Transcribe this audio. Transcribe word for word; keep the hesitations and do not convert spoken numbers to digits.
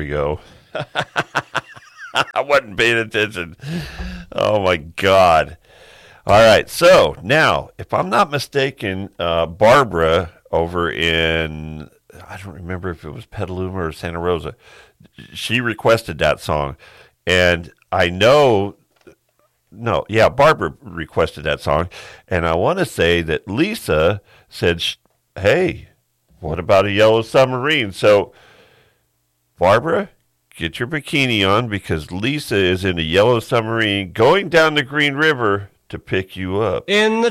ago. I wasn't paying attention. Oh, my God. All right. So now, if I'm not mistaken, uh, Barbara over in, I don't remember if it was Petaluma or Santa Rosa, she requested that song. And I know, no, yeah, Barbara requested that song. And I want to say that Lisa said, hey, what about a Yellow Submarine? So, Barbara, get your bikini on because Lisa is in a Yellow Submarine going down the Green River to pick you up. In the